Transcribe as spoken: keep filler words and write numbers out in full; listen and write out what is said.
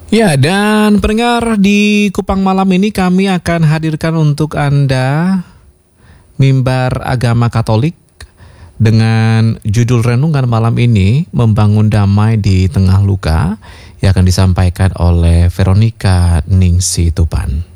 Ya, dan pendengar di Kupang Malam ini kami akan hadirkan untuk Anda mimbar agama Katolik dengan judul renungan malam ini, Membangun Damai di Tengah Luka, yang akan disampaikan oleh Veronica Ningsi Tupan.